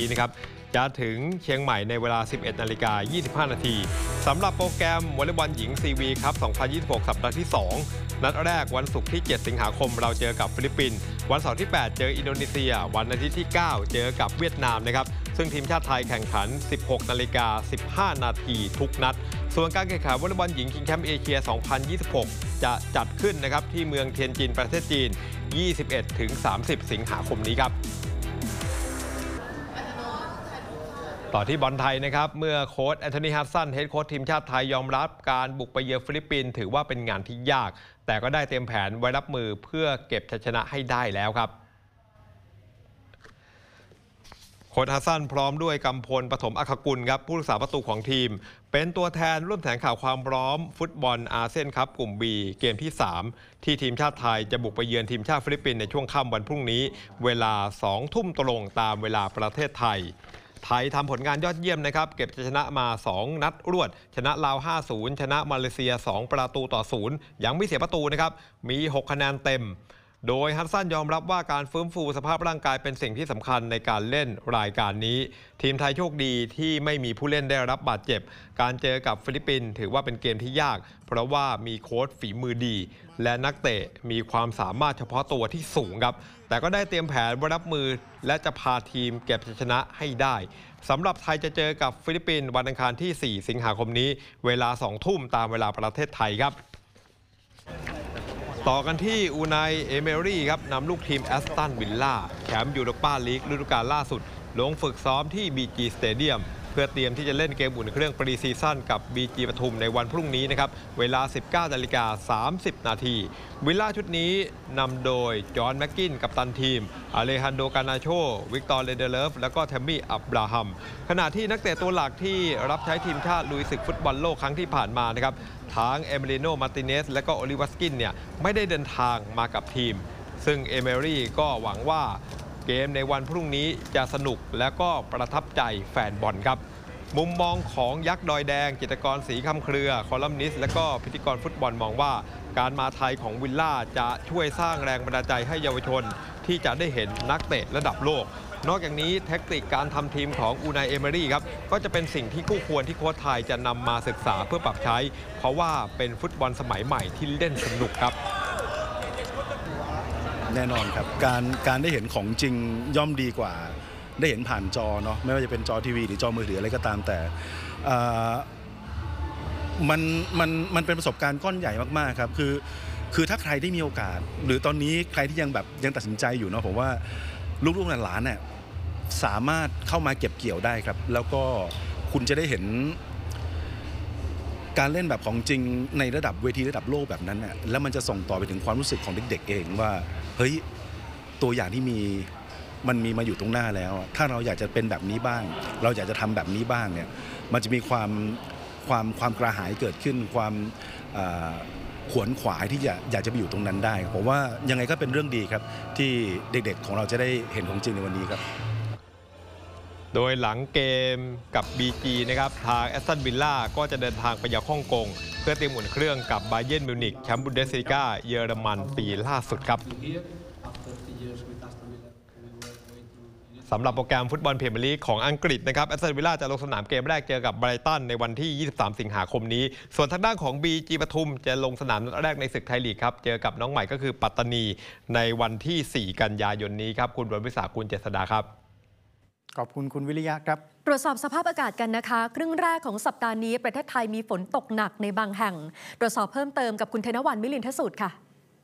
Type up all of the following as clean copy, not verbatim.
นี้นะครับจะถึงเชียงใหม่ในเวลา 11:25 น.สำหรับโปรแกรมวอลเลย์บอลหญิงซีวีครับ 2026 สัปดาห์ที่ 2 นัดแรกวันศุกร์ที่ 7 สิงหาคมเราเจอกับฟิลิปปินส์วันเสาร์ที่ 8 เจออินโดนีเซียวันอาทิตย์ที่ 9 เจอกับเวียดนามนะครับซึ่งทีมชาติไทยแข่งขัน 16:15 น.ทุกนัดส่วนการแข่งขันวอลเลย์บอลหญิงคิงแชมป์เอเชีย 2026 จะจัดขึ้นนะครับที่เมืองเทียนจินประเทศจีน 21-30 สิงหาคมนี้ครับต่อที่บอลไทยนะครับเมื่อโค้ชแอนโทนี ฮัดสันเฮดโค้ชทีมชาติไทยยอมรับการบุกไปเยือนฟิลิปปินส์ถือว่าเป็นงานที่ยากแต่ก็ได้เตรียมแผนไว้รับมือเพื่อเก็บชัยชนะให้ได้แล้วครับโค้ชฮัสซันพร้อมด้วยกำพลปฐมอัครกุลครับผู้รักษาประตูของทีมเป็นตัวแทนร่วมแถลงข่าวความพร้อมฟุตบอลอาเซียนคัพกลุ่ม B เกมที่ 3 ที่ทีมชาติไทยจะบุกไปเยือนทีมชาติฟิลิปปินส์ในช่วงค่ำวันพรุ่งนี้เวลา 20:00 น.ตรงตามเวลาประเทศไทยทำผลงานยอดเยี่ยมนะครับเก็บชัยชนะมา 2 นัดรวดชนะลาว 5-0 ชนะมาเลเซีย 2-0ยังไม่เสียประตูนะครับมี 6 คะแนนเต็มโดยฮัสซันยอมรับว่าการฟื้นฟูสภาพร่างกายเป็นสิ่งที่สำคัญในการเล่นรายการนี้ทีมไทยโชคดีที่ไม่มีผู้เล่นได้รับบาดเจ็บการเจอกับฟิลิปปินส์ถือว่าเป็นเกมที่ยากเพราะว่ามีโค้ชฝีมือดีและนักเตะมีความสามารถเฉพาะตัวที่สูงครับแต่ก็ได้เตรียมแผนไว้รับมือและจะพาทีมเก็บชัยชนะให้ได้สำหรับไทยจะเจอกับฟิลิปปินส์วันอังคารที่ 4 สิงหาคมนี้เวลา 20:00 น.ตามเวลาประเทศไทยครับต่อกันที่อูไนเอเมรี่ครับนำลูกทีมแอสตันวิลล่าแชมป์ยูโรปาลีกฤดูกาลล่าสุดลงฝึกซ้อมที่ BG Stadium เพื่อเตรียมที่จะเล่นเกมอุ่นเครื่องปรีซีซั่นกับ BG ปทุมในวันพรุ่งนี้นะครับเวลา 19:30 น.วิลล่าชุดนี้นำโดยจอห์นแม็กกินกัปตันทีมอเลฮันโดกานาโชวิกตอร์เลเดเลฟและก็แทมมี่อับราฮัมขณะที่นักเตะตัวหลักที่รับใช้ทีมชาติลุยศึกฟุตบอลโลกครั้งที่ผ่านมานะครับทั้งเอมิลิโน มาร์ติเนสและก็โอลิวัสกินเนี่ยไม่ได้เดินทางมากับทีมซึ่งเอเมรี่ก็หวังว่าเกมในวันพรุ่งนี้จะสนุกและก็ประทับใจแฟนบอลครับมุมมองของยักษ์ดอยแดงจิตรกรศรีคำเครือคอลัมนิสต์และก็พิธีกรฟุตบอลมองว่าการมาไทยของวิลล่าจะช่วยสร้างแรงบันดาลใจให้เยาวชนที่จะได้เห็นนักเตะระดับโลกนอกจากนี้แท็กติกการทำทีมของอูไนเอเมรี่ครับก็จะเป็นสิ่งที่คู่ควรที่โค้ชไทยจะนำมาศึกษาเพื่อปรับใช้เพราะว่าเป็นฟุตบอลสมัยใหม่ที่เล่นสนุกครับแน่นอนครับการได้เห็นของจริงย่อมดีกว่าได้เห็นผ่านจอเนาะไม่ว่าจะเป็นจอทีวีหรือจอมือถืออะไรก็ตามแต่มันเป็นประสบการณ์ก้อนใหญ่มากๆครับคือถ้าใครได้มีโอกาสหรือตอนนี้ใครที่ยังตัดสินใจอยู่เนาะผมว่าลูกๆหลานๆเนี่ยสามารถเข้ามาเก็บเกี่ยวได้ครับแล้วก็คุณจะได้เห็นการเล่นแบบของจริงในระดับเวทีระดับโลกแบบนั้นเนี่ยแล้วมันจะส่งต่อไปถึงความรู้สึกของเด็กๆเองว่าเฮ้ยตัวอย่างที่มันมีมาอยู่ตรงหน้าแล้วถ้าเราอยากจะเป็นแบบนี้บ้างเราอยากจะทำแบบนี้บ้างเนี่ยมันจะมีความกระหายเกิดขึ้นความขวนขวายที่อยากจะไปอยู่ตรงนั้นได้ผมว่ายังไงก็เป็นเรื่องดีครับที่เด็กๆของเราจะได้เห็นของจริงในวันนี้ครับโดยหลังเกมกับ BG นะครับทางแอสตันวิลล่าก็จะเดินทางไปยังฮ่องกงเพื่อเตรียมอุ่นเครื่องกับบาเยิร์นมิวนิกแชมป์บุนเดสลีกาเยอรมันปีล่าสุดครับสำหรับโปรแกรมฟุตบอลพรีเมียร์ลีกของอังกฤษนะครับแอสตันวิลล่าจะลงสนามเกมแรกเจอกับไบรตันในวันที่ 23 สิงหาคมนี้ส่วนทางด้านของ BG ปทุมจะลงสนามนัดแรกในศึกไทยลีกครับเจอกับน้องใหม่ก็คือปัตตานีในวันที่ 4 กันยายนนี้ครับคุณวรวิษาคุณเจษฎาครับขอบคุณคุณวิริยะครับตรวจสอบสภาพอากาศกันนะคะครึ่งแรกของสัปดาห์นี้ประเทศไทยมีฝนตกหนักในบางแห่งตรวจสอบเพิ่มเติมกับคุณธนวรรณ มิลินทสูตรค่ะ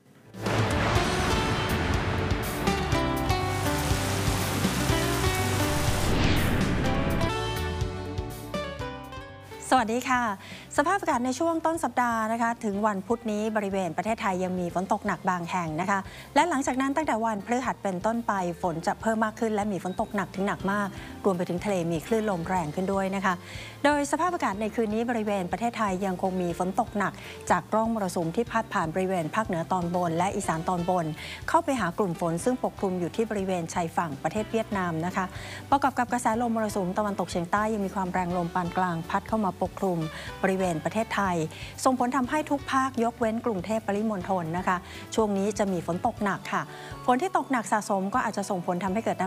สวัสดีค่ะสภาพอากาศในช่วงต้นสัปดาห์นะคะถึงวันพุธนี้บริเวณประเทศไทยยังมีฝนตกหนักบางแห่งนะคะและหลังจากนั้นตั้งแต่วันพฤหัสเป็นต้นไปฝนจะเพิ่มมากขึ้นและมีฝนตกหนักถึงหนักมากรวมไปถึงทะเลมีคลื่นลมแรงขึ้นด้วยนะคะโดยสภาพอากาศในคืนนี้บริเวณประเทศไทยยังคงมีฝนตกหนักจากร่องมรสุมที่พัดผ่านบริเวณภาคเหนือตอนบนและอีสานตอนบนเข้าไปหากลุ่มฝนซึ่งปกคลุมอยู่ที่บริเวณชายฝั่งประเทศเวียดนามนะคะประกอบกับกระแสลมมรสุมตะวันตกเฉียงใต้ยังมีความแรงลมปานกลางพัดเข้ามาปกคลุมบริเวณประเทศไทยส่งผลทำให้ทุกภาคยกเว้นกรุงเทพปริมณฑลนะคะช่วงนี้จะมีฝนตกหนักค่ะฝนที่ตกหนักสะสมก็อาจจะส่งผลทำให้เกิด